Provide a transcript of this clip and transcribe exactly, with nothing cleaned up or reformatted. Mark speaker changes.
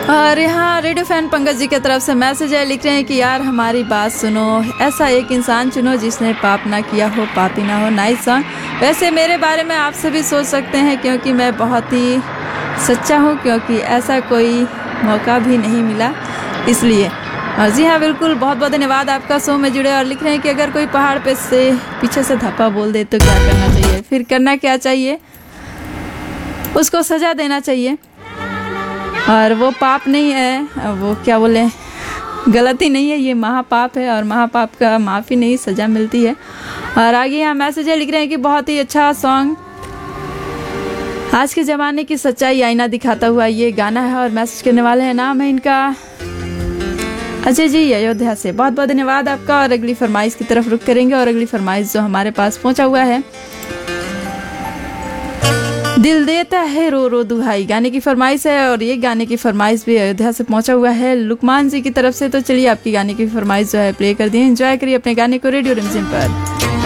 Speaker 1: और यहाँ radio fan Pankaj ji की तरफ से मैसेज है, लिख रहे हैं कि यार हमारी बात सुनो, ऐसा एक इंसान चुनो जिसने पाप ना किया हो, पापी ना हो। Nice song. वैसे मेरे बारे में आप सभी सोच सकते हैं क्योंकि मैं बहुत ही सच्चा हूँ, क्योंकि ऐसा कोई मौका भी नहीं मिला इसलिए। और जी हाँ बिल्कुल, बहुत बहुत धन्यवाद आपका शो में जुड़े। और लिख रहे हैं कि अगर कोई पहाड़ पे से पीछे से धप्पा बोल दे तो क्या करना चाहिए? फिर करना क्या चाहिए? उसको सजा देना चाहिए। और वो पाप नहीं है, वो क्या बोले, गलती नहीं है, ये महापाप है और महापाप का माफ़ी नहीं सज़ा मिलती है। और आगे यहाँ मैसेज है, लिख रहे हैं कि बहुत ही अच्छा सॉन्ग, आज के ज़माने की सच्चाई आईना दिखाता हुआ ये गाना है। और मैसेज करने वाले हैं, नाम है इनका अजय जी अयोध्या से। बहुत बहुत धन्यवाद आपका। और अगली फरमाइश की तरफ रुख करेंगे। और अगली फरमाइश जो हमारे पास पहुंचा हुआ है, दिल देता है रो रो दुहाई, गाने की फरमाइश है। और ये गाने की फरमाइश भी अयोध्या से पहुंचा हुआ है लुकमान जी की तरफ से। तो चलिए आपकी गाने की फरमाइश जो है प्ले कर दिए। एंजॉय करिए अपने गाने को रेडियो रिमझिम पर।